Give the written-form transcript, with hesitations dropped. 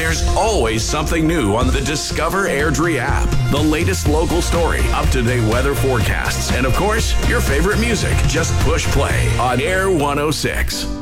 There's always something new on the Discover Airdrie app. The latest local story, up-to-date weather forecasts, and of course, your favorite music. Just push play on Air 106.